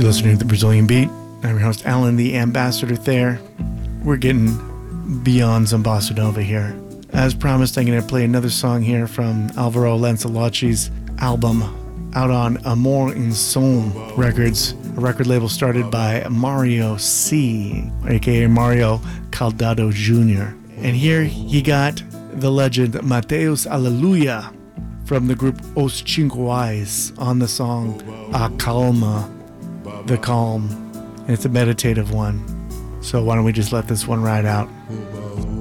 You're listening to The Brazilian Beat. I'm your host, Alan, the Ambassador there. We're getting beyond some bossa nova here. As promised, I'm going to play another song here from Alvaro Lancelotti's album out on Amor em Som Records, a record label started by Mario C., aka Mario Caldado Jr. And here he got the legend Mateus Aleluya from the group Os Cinco Eyes on the song A Calma, The Calm. And it's a meditative one. So why don't we just let this one ride out?